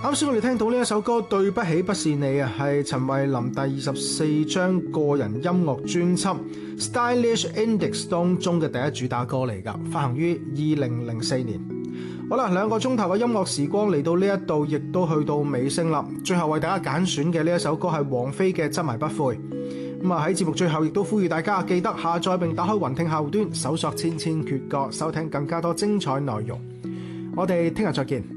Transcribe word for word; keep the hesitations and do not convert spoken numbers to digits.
啱先我哋聽到呢一首歌《對不起不是你》啊，係陳慧琳第二十四張個人音樂專輯 Stylish Index 當中嘅第一主打歌嚟㗎，發行於二零零四年。好啦，兩個鐘頭嘅音樂時光嚟到呢一度，亦都去到尾聲啦。最後為大家揀選嘅呢一首歌係王菲嘅《執迷不悔》。咁啊喺節目最後亦都呼籲大家記得下載並打開雲聽客戶端，搜索千千闕歌，收聽更加多精彩內容。我哋聽日再見。